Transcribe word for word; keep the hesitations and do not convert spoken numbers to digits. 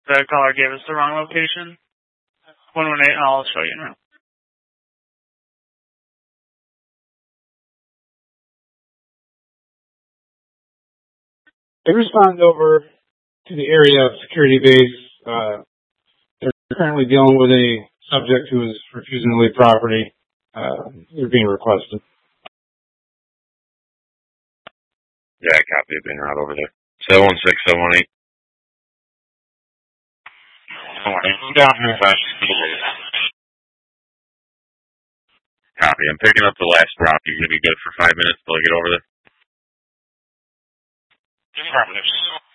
The caller gave us the wrong location. one one eight, I'll show you now. They respond over to the area security base. Uh, they're currently dealing with a subject who is refusing to leave property. Uh, they're being requested. Yeah, I copy it being right over there. seven one six, seven one eight. I'm down here fast. Copy. I'm picking up the last drop. You're going to be good for five minutes till I get over there? Affirmative.